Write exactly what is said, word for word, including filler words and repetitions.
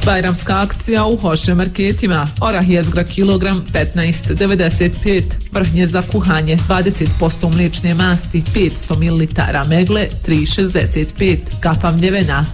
Bajramska akcija u Hoše marketima. Orah jezgra kilogram petnaest devedeset pet, vrhnje za kuhanje dvadeset posto mliječne masti petsto mililitara, megle tri šezdeset pet, kafa mljevena